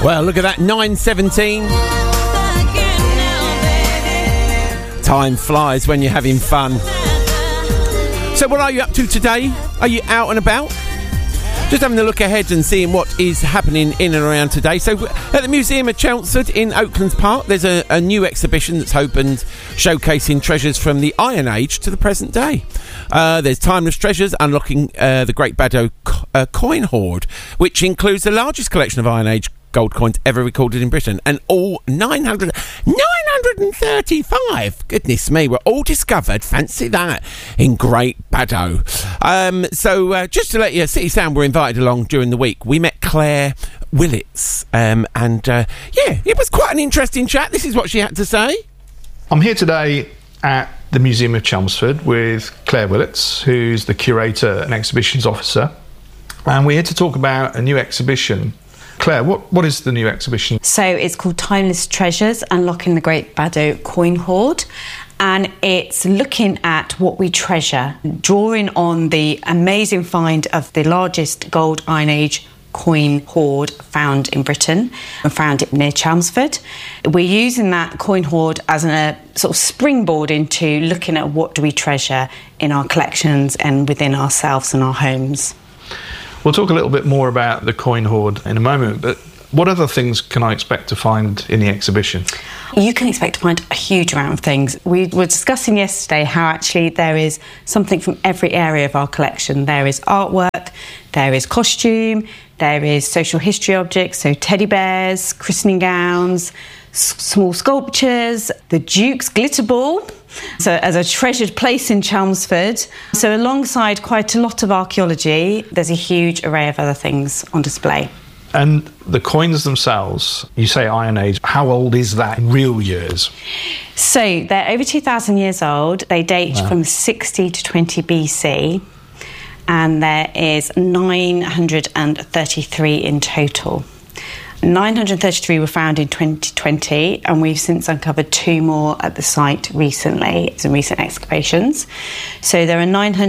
Well, look at that, 9:17. Time flies when you're having fun. So what are you up to today? Are you out and about? Just having a look ahead and seeing what is happening in and around today. So at the Museum of Chelmsford in Oaklands Park, there's a new exhibition that's opened showcasing treasures from the Iron Age to the present day. There's timeless treasures unlocking the Great Baddow coin hoard, which includes the largest collection of Iron Age gold coins ever recorded in Britain, and all 935, goodness me, were all discovered, fancy that, in Great Baddow. So just to let you, City Sound were invited along during the week. We met Claire Willits, and it was quite an interesting chat. This is what she had to say. I'm here today at the Museum of Chelmsford with Claire Willits, who's the curator and exhibitions officer, and we're here to talk about a new exhibition. Claire, what is the new exhibition? So it's called Timeless Treasures, Unlocking the Great Baddow Coin Hoard. And it's looking at what we treasure, drawing on the amazing find of the largest gold Iron Age coin hoard found in Britain, and found it near Chelmsford. We're using that coin hoard as a sort of springboard into looking at what do we treasure in our collections and within ourselves and our homes. We'll talk a little bit more about the coin hoard in a moment, but what other things can I expect to find in the exhibition? You can expect to find a huge amount of things. We were discussing yesterday how actually there is something from every area of our collection. There is artwork, there is costume, there is social history objects, so teddy bears, christening gowns, small sculptures, the Duke's glitter ball, so as a treasured place in Chelmsford. So alongside quite a lot of archaeology, there's a huge array of other things on display. And the coins themselves, you say Iron Age, how old is that in real years? So they're over 2,000 years old. They date from 60 to 20 BC, and there is 933 in total. 933 were found in 2020, and we've since uncovered 2 more at the site recently, some recent excavations. So there are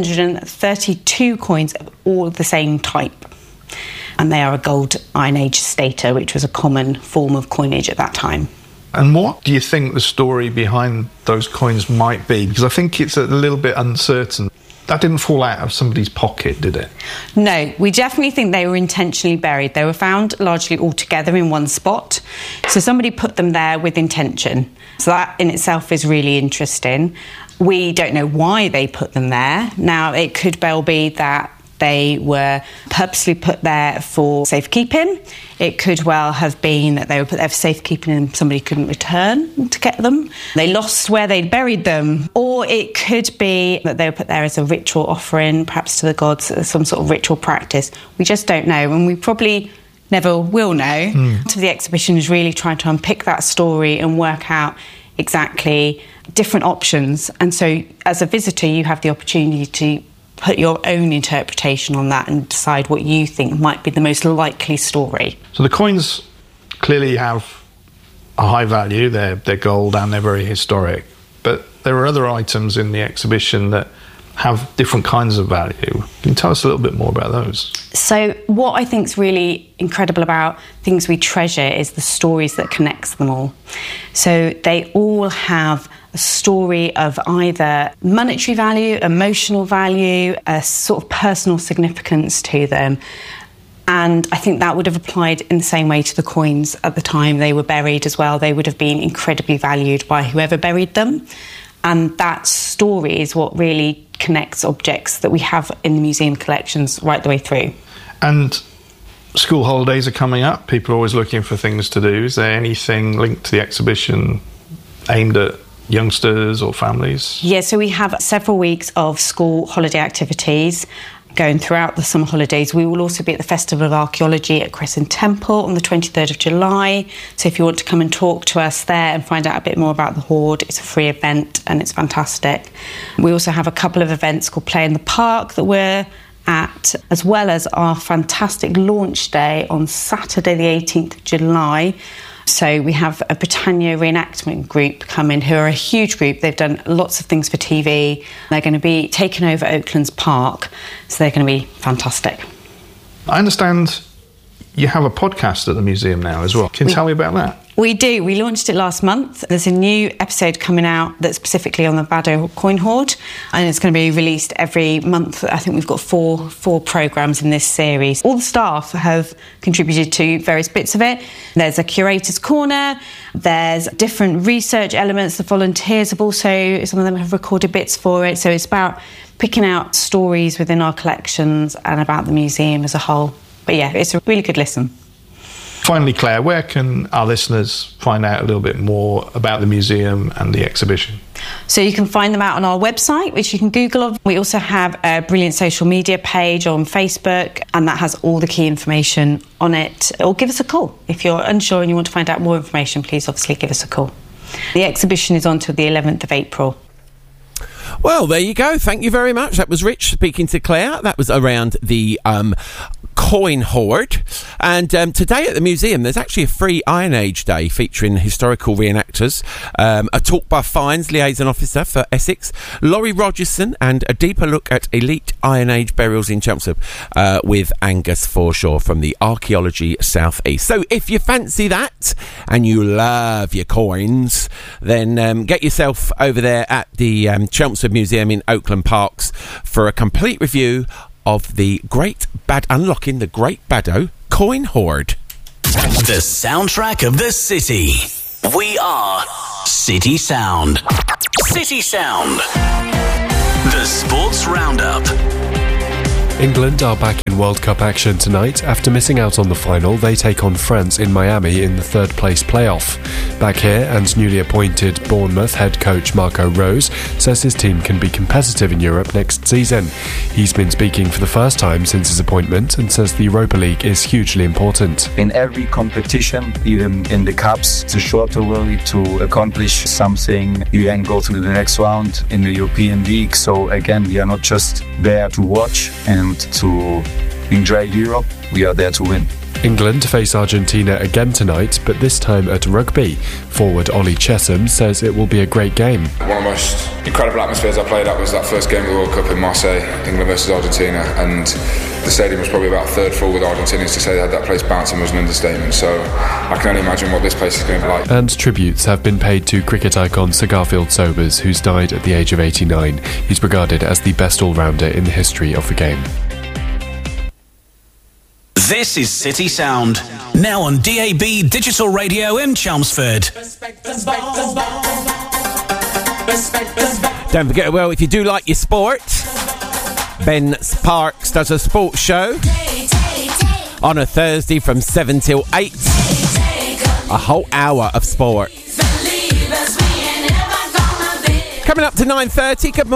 932 coins of all the same type, and they are a gold Iron Age stater, which was a common form of coinage at that time. And what do you think the story behind those coins might be? Because I think it's a little bit uncertain. That didn't fall out of somebody's pocket, did it? No, we definitely think they were intentionally buried. They were found largely all together in one spot. So somebody put them there with intention. So that in itself is really interesting. We don't know why they put them there. Now, it could well be that they were purposely put there for safekeeping. It could well have been that they were put there for safekeeping and somebody couldn't return to get them. They lost where they'd buried them. Or it could be that they were put there as a ritual offering, perhaps to the gods, as some sort of ritual practice. We just don't know, and we probably never will know. So the exhibition is really trying to unpick that story and work out exactly different options. And so as a visitor, you have the opportunity to put your own interpretation on that and decide what you think might be the most likely story. So the coins clearly have a high value. They're gold and they're very historic. But there are other items in the exhibition that have different kinds of value. Can you tell us a little bit more about those? So what I think is really incredible about things we treasure is the stories that connects them all. So they all have a story of either monetary value, emotional value, a sort of personal significance to them. And I think that would have applied in the same way to the coins at the time they were buried as well. They would have been incredibly valued by whoever buried them. And that story is what really connects objects that we have in the museum collections right the way through. And school holidays are coming up. People are always looking for things to do. Is there anything linked to the exhibition aimed at youngsters or families? Yeah, so we have several weeks of school holiday activities going throughout the summer holidays. We will also be at the Festival of Archaeology at Crescent Temple on the 23rd of July. So if you want to come and talk to us there and find out a bit more about the hoard, it's a free event and it's fantastic. We also have a couple of events called Play in the Park that we're at, as well as our fantastic launch day on Saturday the 18th of July. So we have a Britannia reenactment group come in who are a huge group. They've done lots of things for TV. They're going to be taking over Oaklands Park, so they're going to be fantastic. I understand you have a podcast at the museum now as well. Can you tell me about that? We do. We launched it last month. There's a new episode coming out that's specifically on the Baddow coin hoard, and it's going to be released every month. I think we've got four programmes in this series. All the staff have contributed to various bits of it. There's a curator's corner, there's different research elements. The volunteers have also, some of them have recorded bits for it. So it's about picking out stories within our collections and about the museum as a whole. But yeah, it's a really good listen. Finally, Claire, where can our listeners find out a little bit more about the museum and the exhibition? So you can find them out on our website, which you can Google. We also have a brilliant social media page on Facebook, and that has all the key information on it. Or give us a call. If you're unsure and you want to find out more information, please obviously give us a call. The exhibition is on till the 11th of April. Well, there you go. Thank you very much. That was Rich speaking to Claire. That was around the coin hoard. And today at the museum, there's actually a free Iron Age day featuring historical reenactors, a talk by Fines, liaison officer for Essex, Laurie Rogerson, and a deeper look at elite Iron Age burials in Chelmsford with Angus Forshaw from the Archaeology South East. So if you fancy that and you love your coins, then get yourself over there at the Chelmsford Museum in Oakland Parks for a complete review of the unlocking the Great Baddow coin hoard. The soundtrack of the city. We are City Sound. City Sound. The Sports Roundup. England are back in World Cup action tonight. After missing out on the final, they take on France in Miami in the third place playoff. Back here, and newly appointed Bournemouth head coach Marco Rose says his team can be competitive in Europe next season. He's been speaking for the first time since his appointment and says the Europa League is hugely important. In every competition, even in the cups, it's a shorter way to accomplish something. You then go to the next round in the European League. So again, we are not just there to watch and to enjoy Europe, we are there to win. England face Argentina again tonight, but this time at rugby. Forward Ollie Chesham says it will be a great game. One of the most incredible atmospheres I played at was that first game of the World Cup in Marseille, England versus Argentina, and the stadium was probably about a third full with Argentinians. To say they had that place bouncing was an understatement, so I can only imagine what this place is going to be like. And tributes have been paid to cricket icon Sir Garfield Sobers, who's died at the age of 89. He's regarded as the best all-rounder in the history of the game. This is City Sound, now on DAB Digital Radio in Chelmsford. Don't forget, well, if you do like your sport, Ben Sparks does a sports show on a Thursday from 7 till 8. A whole hour of sport. Coming up to 9:30. Good morning.